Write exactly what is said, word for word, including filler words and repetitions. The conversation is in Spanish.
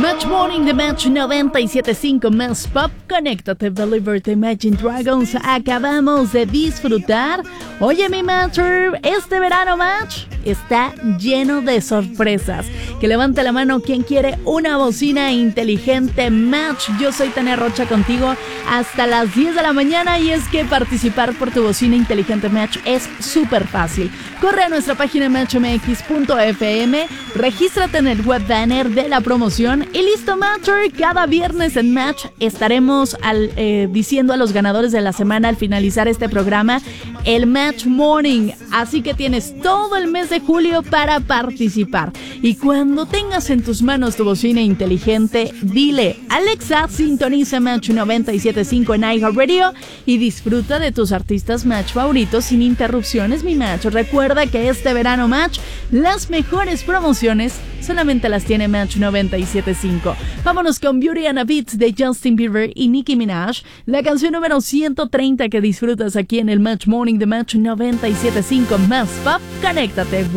Match Morning de Match noventa y siete punto cinco Más Pop. Conéctate, Believer de Imagine Dragons. Acabamos de disfrutar. Oye, mi Matcher, este verano Match está lleno de sorpresas. Que levante la mano quien quiere una bocina inteligente Match. Yo soy Tania Rocha contigo hasta las diez de la mañana. Y es que participar por tu bocina inteligente Match es súper fácil. Corre a nuestra página match m x punto f m, regístrate en el web banner de la promoción y listo, Matcher. Cada viernes en Match estaremos al, eh, diciendo a los ganadores de la semana al finalizar este programa el Match Morning. Así que tienes todo el mes de julio para participar. Y cuando tengas en tus manos tu bocina inteligente, dile: Alexa, sintoniza Match noventa y siete punto cinco en iHeartRadio y disfruta de tus artistas Match favoritos sin interrupciones, mi Match. Recuerda que este verano Match, las mejores promociones solamente las tiene Match noventa y siete punto cinco. Vámonos con Beauty and a Beat de Justin Bieber y Nicki Minaj, la canción número ciento treinta que disfrutas aquí en el Match Morning de Match noventa y siete punto cinco Más Pop. Conéctate.